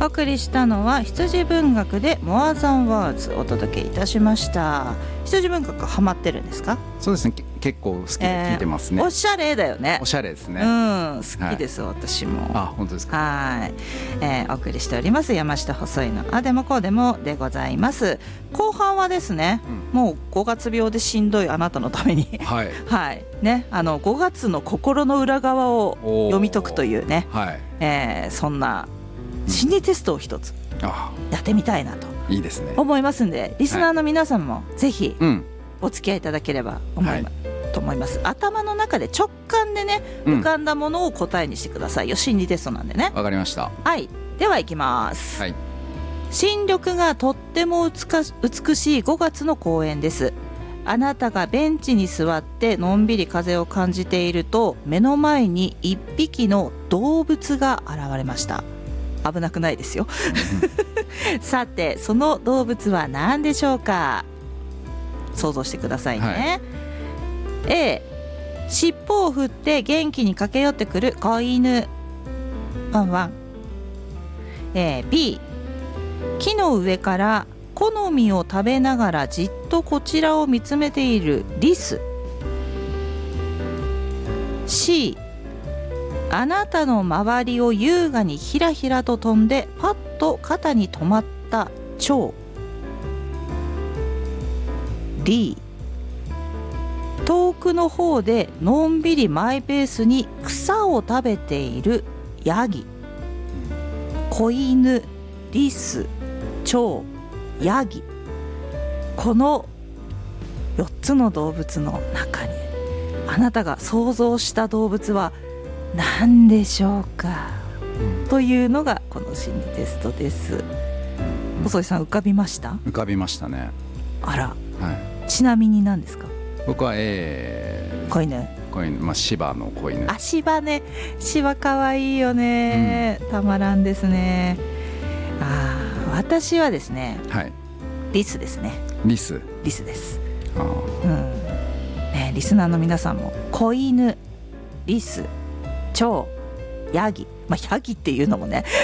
お送りしたのは羊文学で More Than Words お届けいたしました。羊文学ハマってるんですか？ そうですね、結構好きで聞いてますね。 おしゃれだよね。 おしゃれですね。 好きです、はい、私も。 あ、本当ですか。 はい、お送りしております山下細いのあでもこうでもでございます。後半はですね、もう5月病でしんどいあなたのためにはい、 はいね、5月の心の裏側を読み解くというね、はい、そんな心理テストを一つやってみたいなといいですね思いますんで、リスナーの皆さんもぜひお付き合いいただければと思います。頭の中で直感でね浮かんだものを答えにしてくださいよ。心理テストなんでね。 わかりました。 はい、ではいきます、はい、新緑がとっても美しい5月の公園です。あなたがベンチに座ってのんびり風を感じていると、目の前に一匹の動物が現れました。危なくないですよさてその動物は何でしょうか？想像してくださいね、はい、A、 尻尾を振って元気に駆け寄ってくる子犬ワンワン、B、 木の上から好みを食べながらじっとこちらを見つめているリス。 C、あなたの周りを優雅にひらひらと飛んでパッと肩に止まった蝶。 D、 遠くの方でのんびりマイペースに草を食べているヤギ。子犬、リス、蝶、ヤギ、この4つの動物の中にあなたが想像した動物は何でしょうか、というのがこの心理テストです。細井さん浮かびました？ 浮かびましたね。 あら、 はい、 ちなみに何ですか？ 僕は子犬、 芝の子犬。 あ、芝ね。芝かわいいよね、たまらんですね。私はですね、はい、リスですね。リスです。ね、リスナーの皆さんも子犬、リス、蝶、ヤギ、ヤギっていうのもね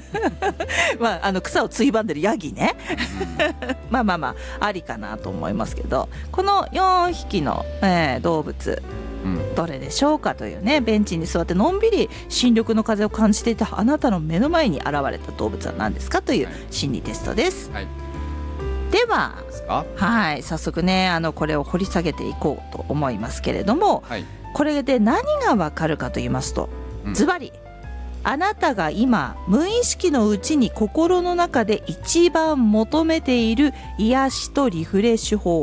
草をついばんでるヤギねありかなと思いますけど、この4匹の、動物、どれでしょうかというね。ベンチに座ってのんびり新緑の風を感じていたあなたの目の前に現れた動物は何ですかという心理テストです、はい、では、はい、早速ねこれを掘り下げていこうと思いますけれども、はい、これで何がわかるかと言いますと、ズバリあなたが今無意識のうちに心の中で一番求めている癒しとリフレッシュ法